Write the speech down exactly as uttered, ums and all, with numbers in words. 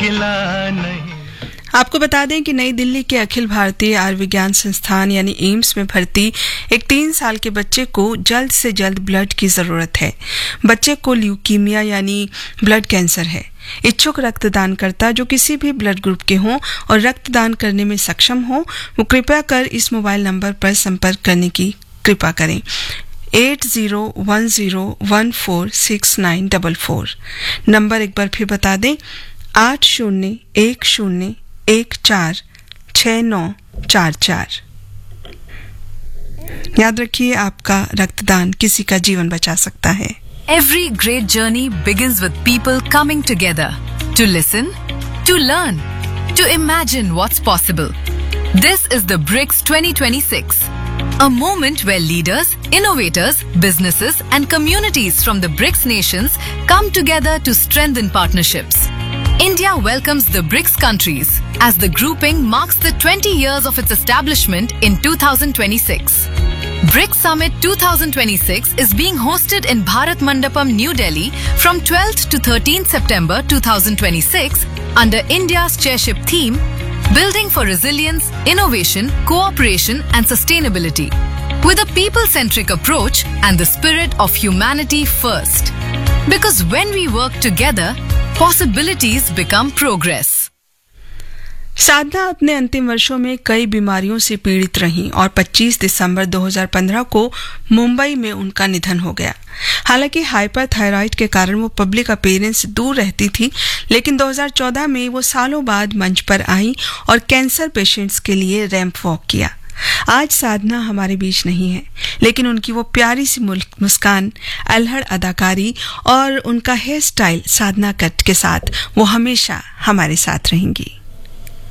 गिला नहीं। आपको बता दें कि नई दिल्ली के अखिल भारतीय आयुर्विज्ञान संस्थान यानी एम्स में भर्ती एक तीन साल के बच्चे को जल्द से जल्द ब्लड की जरूरत है। बच्चे को ल्यूकीमिया यानी ब्लड कैंसर है। इच्छुक रक्तदानकर्ता जो किसी भी ब्लड ग्रुप के हों और रक्तदान करने में सक्षम हो, वो कृपया कर इस मोबाइल नंबर पर संपर्क करने की कृपा करें। Eight zero one zero one four six nine double four. Number एक बार फिर बता दें, आठ शून्य एक शून्य एक चार छः नौ चार चार। याद रखिए, आपका रक्तदान किसी का जीवन बचा सकता है। Every great journey begins with people coming together to listen, to learn, to imagine what's possible. This is the BRICS twenty twenty-six, a moment where leaders, innovators, businesses and communities from the BRICS nations come together to strengthen partnerships. India welcomes the BRICS countries as the grouping marks the twenty years of its establishment in two thousand twenty-six. BRICS Summit twenty twenty-six is being hosted in Bharat Mandapam, New Delhi from twelfth to thirteenth September twenty twenty-six under India's chairship theme, Building for Resilience, Innovation, Cooperation and Sustainability, with a people-centric approach and the spirit of humanity first. Because when we work together, possibilities become progress. साधना अपने अंतिम वर्षों में कई बीमारियों से पीड़ित रहीं और पच्चीस दिसंबर दो हज़ार पंद्रह को मुंबई में उनका निधन हो गया। हालांकि हाइपरथायराइड के कारण वो पब्लिक अपीयरेंस से दूर रहती थी, लेकिन दो हज़ार चौदह में वो सालों बाद मंच पर आई और कैंसर पेशेंट्स के लिए रैंप वॉक किया। आज साधना हमारे बीच नहीं है, लेकिन उनकी वो प्यारी सी मुस्कान, अल्हड़ अदाकारी और उनका हेयर स्टाइल साधना कट के साथ वो हमेशा हमारे साथ रहेंगी।